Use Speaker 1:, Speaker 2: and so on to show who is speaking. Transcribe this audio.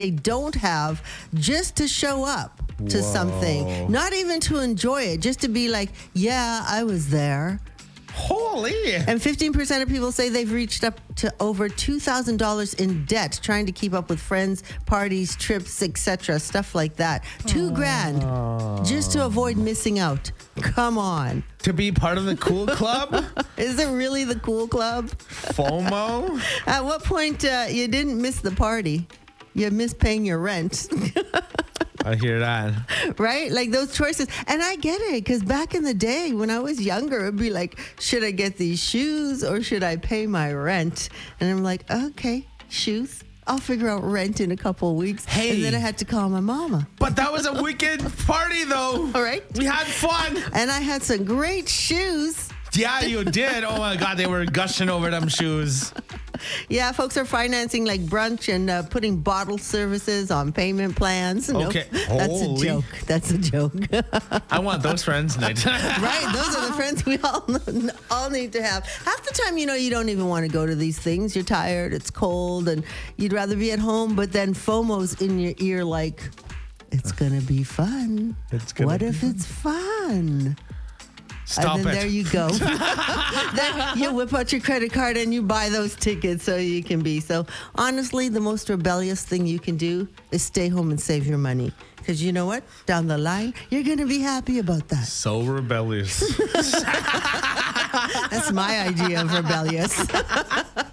Speaker 1: they don't have just to show up to something, not even to enjoy it, just to be like, yeah, I was there.
Speaker 2: Holy.
Speaker 1: And 15% of people say they've reached up to over $2,000 in debt trying to keep up with friends, parties, trips, etc., stuff like that. $2,000 just to avoid missing out. Come on.
Speaker 2: To be part of the cool club?
Speaker 1: Is it really the cool club?
Speaker 2: FOMO?
Speaker 1: At what point you didn't miss the party? You missed paying your rent.
Speaker 2: I hear that.
Speaker 1: Right? Like those choices. And I get it, because back in the day when I was younger, it'd be like, should I get these shoes or should I pay my rent? And I'm like, okay, shoes. I'll figure out rent in a couple of weeks.
Speaker 2: Hey.
Speaker 1: And then I had to call my mama.
Speaker 2: But that was a weekend party, though.
Speaker 1: All right.
Speaker 2: We had fun.
Speaker 1: And I had some great shoes.
Speaker 2: Yeah, you did. Oh, my God. They were gushing over them shoes.
Speaker 1: Yeah, folks are financing like brunch and putting bottle services on payment plans.
Speaker 2: Okay.
Speaker 1: That's a
Speaker 2: Holy.
Speaker 1: joke. That's a joke.
Speaker 2: I want those friends.
Speaker 1: Right? Those are the friends we all need to have. Half the time, you don't even want to go to these things. You're tired, it's cold, and you'd rather be at home. But then FOMO's in your ear like, it's going to be fun. What if it's fun?
Speaker 2: Stop
Speaker 1: and then
Speaker 2: it.
Speaker 1: there you go. Then you whip out your credit card and you buy those tickets so you can be. So honestly, the most rebellious thing you can do is stay home and save your money. Because you know what? Down the line, you're going to be happy about that.
Speaker 2: So rebellious.
Speaker 1: That's my idea of rebellious.